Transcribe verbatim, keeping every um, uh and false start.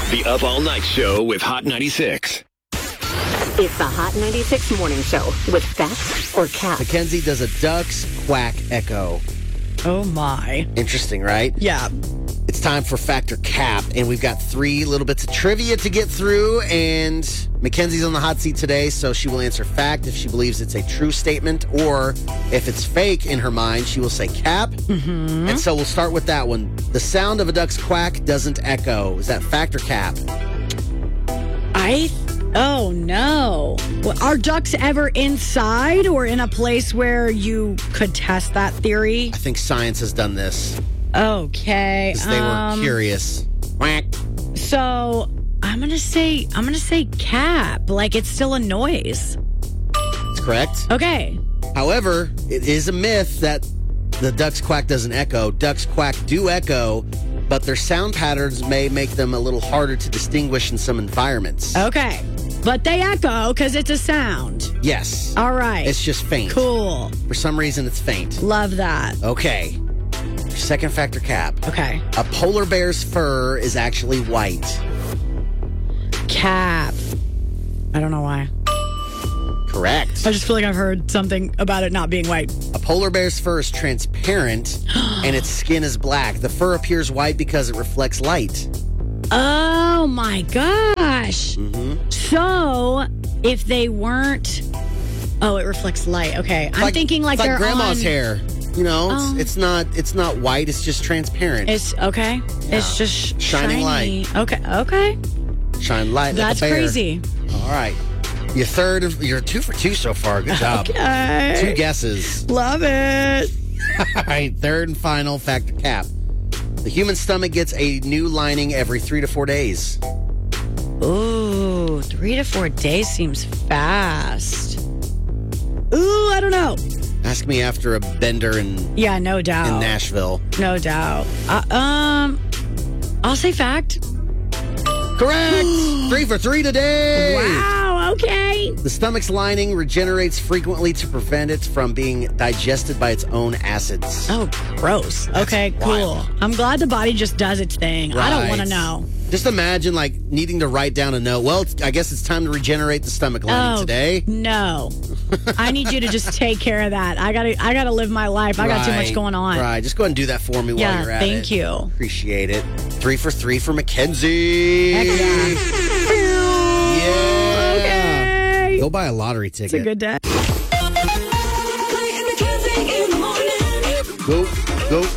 The Up All Night Show with Hot ninety-six. It's the Hot ninety-six Morning Show with Fact or Cap. Mackenzie does a duck's quack echo. Oh, my. Interesting, right? Yeah. It's time for Fact or Cap, and we've got three little bits of trivia to get through, and Mackenzie's on the hot seat today, so she will answer fact if she believes it's a true statement, or if it's fake in her mind, she will say cap. Mm-hmm. And so we'll start with that one. The sound of a duck's quack doesn't echo. Is that fact or cap? I... Oh, no. Well, are ducks ever inside or in a place where you could test that theory? I think science has done this. Okay. Because they um, were curious. Quack. So I'm going to say, I'm going to say cap. Like it's still a noise. That's correct. Okay. However, it is a myth that the duck's quack doesn't echo. Ducks quack do echo, but their sound patterns may make them a little harder to distinguish in some environments. Okay. But they echo because it's a sound. Yes. All right. It's just faint. Cool. For some reason, it's faint. Love that. Okay. Second factor cap. Okay. A polar bear's fur is actually white. Cap. I don't know why. Correct. I just feel like I've heard something about it not being white. A polar bear's fur is transparent and its skin is black. The fur appears white because it reflects light. Oh my gosh. Mm-hmm. So if they weren't, oh, it reflects light. Okay, I'm like, thinking like it's they're like grandma's on, hair. You know, it's, Oh. it's not it's not white. It's just transparent. It's okay. Yeah. It's just Shining shiny. Okay. Okay. Shine light. That's like a bear. crazy. All right, your third. of- You're two for two so far. Good job. Okay. Two guesses. Love it. All right, third and final factor cap. The human stomach gets a new lining every three to four days. Ooh, three to four days seems fast. Ooh, I don't know. Ask me after a bender in Yeah, no doubt. in Nashville. No doubt. Uh, um, I'll say fact. Correct. Three for three today. Wow. Okay. The stomach's lining regenerates frequently to prevent it from being digested by its own acids. Oh, gross. Okay, cool. wild. I'm glad the body just does its thing. I don't Right. want to know. Just imagine, like, needing to write down a note. Well, it's, I guess it's time to regenerate the stomach lining Oh, today. no. I need you to just take care of that. I gotta, I gotta live my life. I got too much Right, going on. Right. Just go ahead and do that for me Yeah, while you're at thank it. you. Appreciate it. Three for three for Mackenzie. Heck yeah. Yeah. Okay. Go buy a lottery ticket. It's a good day. Go, go,